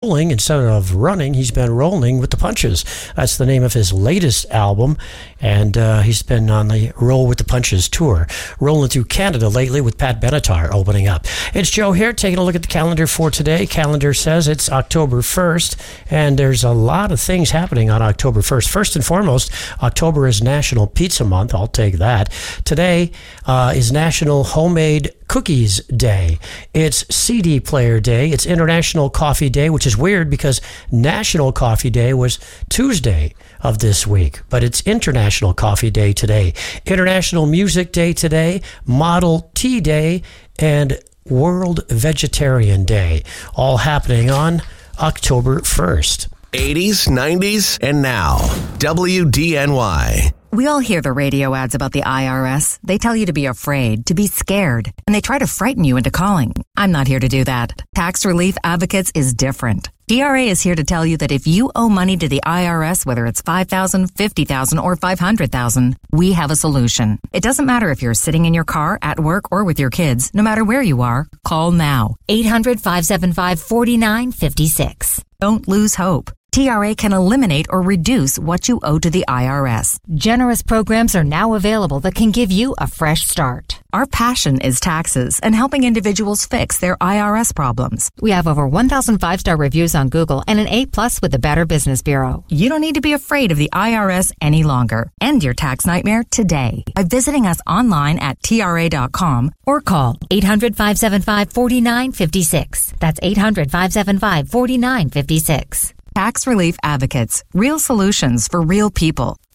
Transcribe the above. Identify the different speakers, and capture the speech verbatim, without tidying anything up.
Speaker 1: rolling instead of running. He's been rolling with the punches. That's the name of his latest album, and uh, he's been on the Roll with the Punches tour, rolling through Canada lately with Pat Benatar opening up. It's Joe here, taking a look at the calendar for today. Calendar says it's October first, and there's a lot of things happening on October first. First and foremost, October is National Pizza Month. I'll take that. Today uh, is National Homemade Cookies Day. It's C D Player Day. It's International Coffee Day, which is weird because National Coffee Day was Tuesday of this week, but it's International Coffee Day today. International Music Day today, Model T Day, and World Vegetarian Day, all happening on October first.
Speaker 2: eighties, nineties, and now. W D N Y.
Speaker 3: We all hear the radio ads about the I R S. They tell you to be afraid, to be scared, and they try to frighten you into calling. I'm not here to do that. Tax Relief Advocates is different. D R A is here to tell you that if you owe money to the I R S, whether it's five thousand dollars, fifty thousand dollars, or five hundred thousand dollars, we have a solution. It doesn't matter if you're sitting in your car, at work, or with your kids. No matter where you are, call now.
Speaker 4: eight hundred, five seven five, four nine five six.
Speaker 3: Don't lose hope. T R A can eliminate or reduce what you owe to the I R S.
Speaker 4: Generous programs are now available that can give you a fresh start.
Speaker 3: Our passion is taxes and helping individuals fix their I R S problems.
Speaker 4: We have over one thousand five-star reviews on Google and an A plus with the Better Business Bureau.
Speaker 3: You don't need to be afraid of the I R S any longer. End your tax nightmare today by visiting us online at T R A dot com
Speaker 4: or call eight hundred, five seven five, four nine five six. That's eight hundred, five seven five, four nine five six.
Speaker 3: Tax Relief Advocates. Real solutions for real people.